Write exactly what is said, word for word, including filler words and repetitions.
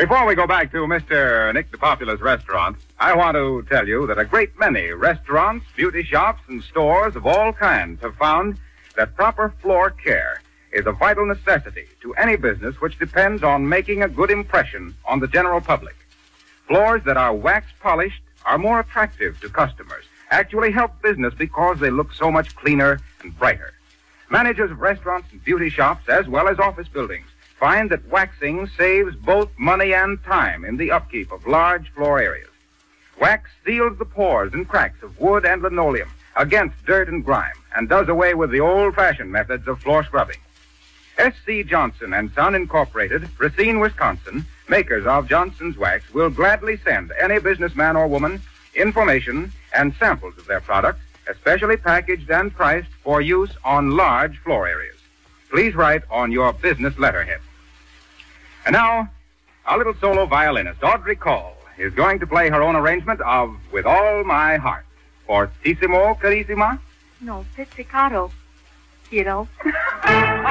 Before we go back to Mister Nick DePopula's restaurant, I want to tell you that a great many restaurants, beauty shops, and stores of all kinds have found that proper floor care is a vital necessity to any business which depends on making a good impression on the general public. Floors that are wax polished are more attractive to customers, actually help business because they look so much cleaner and brighter. Managers of restaurants and beauty shops, as well as office buildings, find that waxing saves both money and time in the upkeep of large floor areas. Wax seals the pores and cracks of wood and linoleum against dirt and grime and does away with the old-fashioned methods of floor scrubbing. S C. Johnson and Son Incorporated, Racine, Wisconsin, makers of Johnson's Wax, will gladly send any businessman or woman information and samples of their products, especially packaged and priced for use on large floor areas. Please write on your business letterhead. And now, our little solo violinist, Audrey Call, is going to play her own arrangement of With All My Heart. Fortissimo, carissima? No, pizzicato, kiddo.